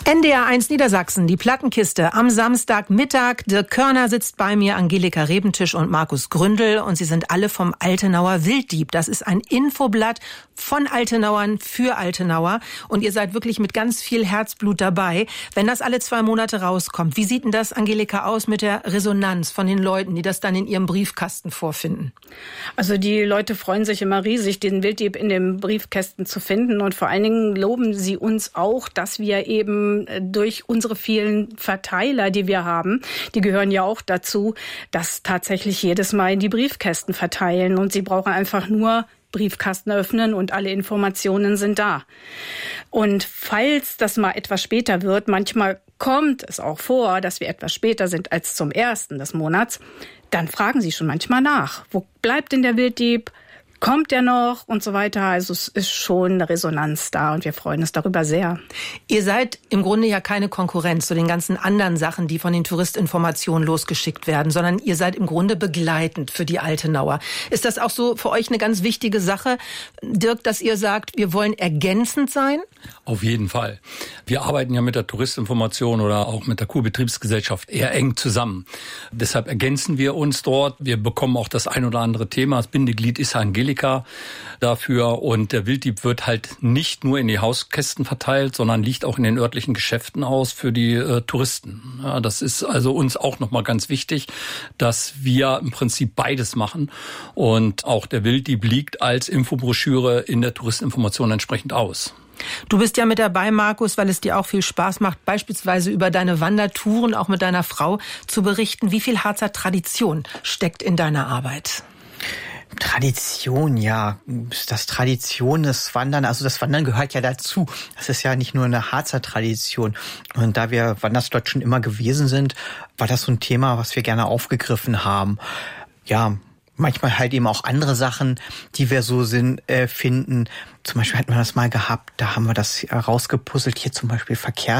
NDR1 Niedersachsen, die Plattenkiste am Samstagmittag. Dirk Körner sitzt bei mir, Angelika Rebentisch und Markus Gründel. Und sie sind alle vom Altenauer Wilddieb. Das ist ein Infoblatt von Altenauern für Altenauer. Und ihr seid wirklich mit ganz viel Herzblut dabei. Wenn das alle 2 Monate rauskommt, wie sieht denn das, Angelika, aus mit der Resonanz von den Leuten, die das dann in ihrem Briefkasten vorfinden? Also die Leute freuen sich immer riesig, den Wilddieb in den Briefkästen zu finden. Und vor allen Dingen loben sie uns auch, dass wir eben durch unsere vielen Verteiler, die wir haben, die gehören ja auch dazu, dass tatsächlich jedes Mal in die Briefkästen verteilen. Und sie brauchen einfach nur Briefkasten öffnen und alle Informationen sind da. Und falls das mal etwas später wird, manchmal kommt es auch vor, dass wir etwas später sind als zum 1. des Monats, dann fragen sie schon manchmal nach. Wo bleibt denn der Wilddieb? Kommt der noch und so weiter? Also es ist schon eine Resonanz da und wir freuen uns darüber sehr. Ihr seid im Grunde ja keine Konkurrenz zu den ganzen anderen Sachen, die von den Touristinformationen losgeschickt werden, sondern ihr seid im Grunde begleitend für die Altenauer. Ist das auch so für euch eine ganz wichtige Sache, Dirk, dass ihr sagt, wir wollen ergänzend sein? Auf jeden Fall. Wir arbeiten ja mit der Touristinformation oder auch mit der Kurbetriebsgesellschaft eher eng zusammen. Deshalb ergänzen wir uns dort. Wir bekommen auch das ein oder andere Thema. Das Bindeglied ist Angelika dafür. Und der Wilddieb wird halt nicht nur in die Hauskästen verteilt, sondern liegt auch in den örtlichen Geschäften aus für die Touristen. Ja, das ist also uns auch nochmal ganz wichtig, dass wir im Prinzip beides machen. Und auch der Wilddieb liegt als Infobroschüre in der Touristinformation entsprechend aus. Du bist ja mit dabei, Markus, weil es dir auch viel Spaß macht, beispielsweise über deine Wandertouren auch mit deiner Frau zu berichten. Wie viel Harzer Tradition steckt in deiner Arbeit? Tradition, ja. Das Tradition, das Wandern, also das Wandern gehört ja dazu. Das ist ja nicht nur eine Harzer Tradition. Und da wir Wandersdorf schon immer gewesen sind, war das so ein Thema, was wir gerne aufgegriffen haben. Ja, manchmal halt eben auch andere Sachen, die wir so finden. Zum Beispiel hatten wir das mal gehabt, da haben wir das rausgepuzzelt, hier zum Beispiel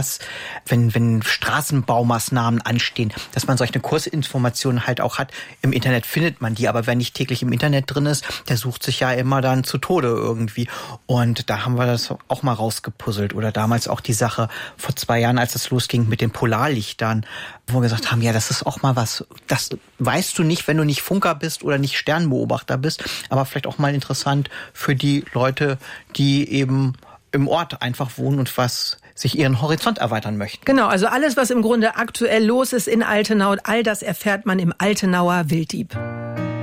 wenn Straßenbaumaßnahmen anstehen, dass man solche Kursinformationen halt auch hat. Im Internet findet man die, aber wer nicht täglich im Internet drin ist, der sucht sich ja immer dann zu Tode irgendwie. Und da haben wir das auch mal rausgepuzzelt. Oder damals auch die Sache vor 2 Jahren, als es losging mit den Polarlichtern, wo wir gesagt haben, ja, das ist auch mal was, das weißt du nicht, wenn du nicht Funker bist oder nicht Sternbeobachter bist, aber vielleicht auch mal interessant für die Leute, die eben im Ort einfach wohnen und sich ihren Horizont erweitern möchten. Genau, also alles, was im Grunde aktuell los ist in Altenau, all das erfährt man im Altenauer Wilddieb.